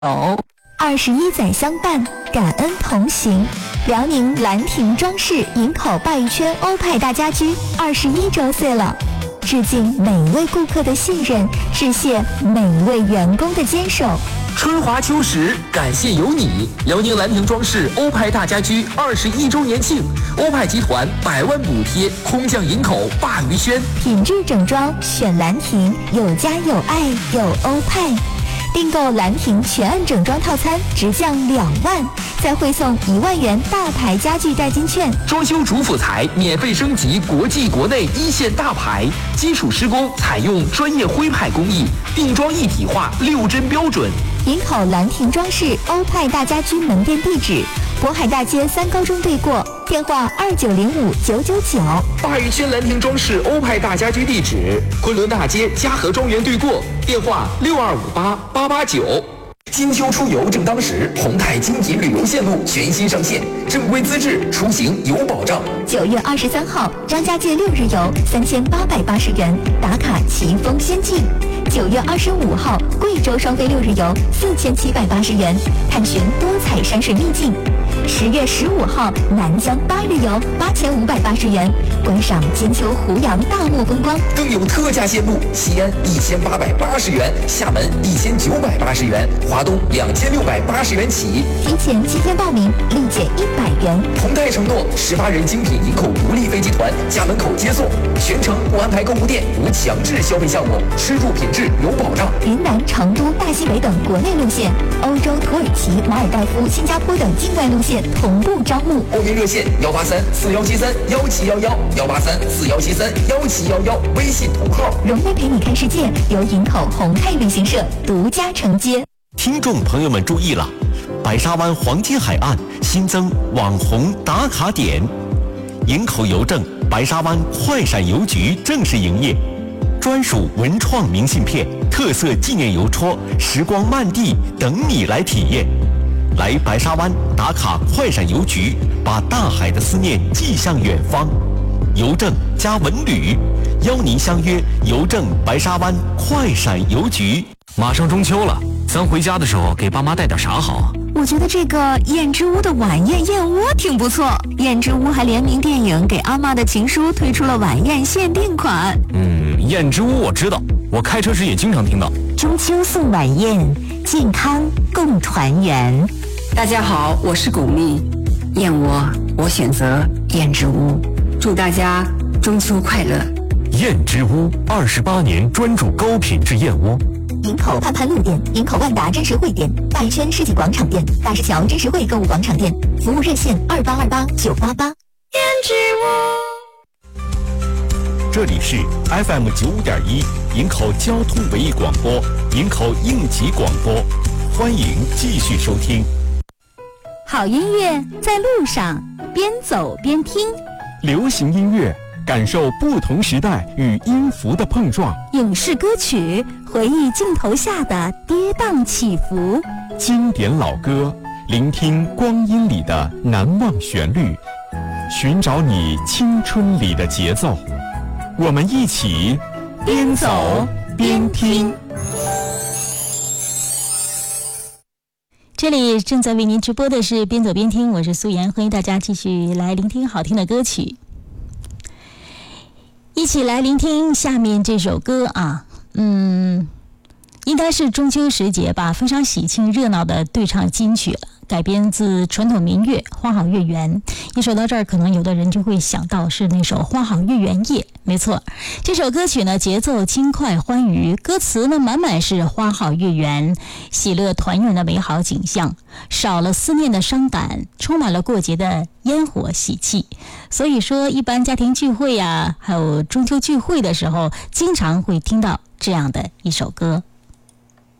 21载相伴，感恩同行。辽宁兰亭装饰营口鲅鱼圈欧派大家居21周岁了，致敬每位顾客的信任，致谢每位员工的坚守。 春华秋实，感谢有你！辽宁兰亭装饰欧派大家居21周年庆，欧派集团100万补贴，空降营口鲅鱼圈， 品质整装选兰亭，有家有爱有欧派。订购兰亭全案整装套餐直降2万，再汇送1万元大牌家具代金券。 装修主辅材免费升级国际国内一线大牌，基础施工采用专业徽派工艺，定装一体化6针标准。 营口兰亭装饰欧派大家居门店地址：渤海大街3高中对过，电话2905-999。 鲅鱼圈兰亭装饰欧派大家居地址：昆仑大街嘉禾庄园对过，电话6258889。金秋出游正当时，宏泰金品旅游线路全新上线，正规资质，出行有保障。 9月23号，张家界6日游3880元，打卡奇峰仙境。9月25号，贵州双飞6日游4780元，探寻多彩山水秘境。10月15号，南疆8日游8580元，观赏金秋湖洋大漠风光。 更有特价线路，西安1880元，厦门1980元，华东2680元起。 提前7天报名，立减100元。 宏泰承诺18人精品营口独立飞机团家门口接送，全程不安排购物店，无强制消费项目，吃住品质有保障。 云南、成都、大西北等国内路线，欧洲、土耳其、马尔代夫、新加坡等境外路线同步招募。 报名热线183-4173-1711，183-4173-1711，微信同号。 荣威陪你看世界，由营口宏泰旅行社独家承接。 听众朋友们注意了，白沙湾黄金海岸新增网红打卡点，营口邮政白沙湾快闪邮局正式营业，专属文创明信片、特色纪念邮戳、时光漫地等你来体验。来白沙湾打卡快闪邮局，把大海的思念寄向远方。邮政加文旅，邀您相约邮政白沙湾快闪邮局。 马上中秋了，咱回家的时候给爸妈带点啥好啊？ 我觉得这个燕之屋的晚宴燕窝挺不错。燕之屋还联名电影《给阿嬷的情书》推出了晚宴限定款。 燕之屋我知道，我开车时也经常听到。 中秋送晚宴，健康共团圆。 大家好，我是巩俐，燕窝我选择燕之屋，祝大家中秋快乐。 燕之屋28年专注高品质燕窝。 营口盼盼路店、营口万达真实汇店、大一圈世纪广场店、大石桥真实汇购物广场店，服务热线2828-988。 燕之屋。 这里是 FM 95.1营口交通文艺广播，营口应急广播，欢迎继续收听。 好音乐在路上，边走边听。 流行音乐，感受不同时代与音符的碰撞。 影视歌曲，回忆镜头下的跌宕起伏。 经典老歌，聆听光阴里的难忘旋律，寻找你青春里的节奏。我们一起边走边听。 这里正在为您直播的是边走边听，我是苏妍，欢迎大家继续来聆听好听的歌曲，一起来聆听下面这首歌啊，应该是中秋时节吧，非常喜庆热闹的对唱金曲了，改编自传统民乐《花好月圆》。一说到这儿，可能有的人就会想到是那首《花好月圆夜》，没错，这首歌曲呢节奏轻快欢愉，歌词呢满满是花好月圆，喜乐团圆的美好景象，少了思念的伤感，充满了过节的烟火喜气。所以说一般家庭聚会啊，还有中秋聚会的时候，经常会听到这样的一首歌。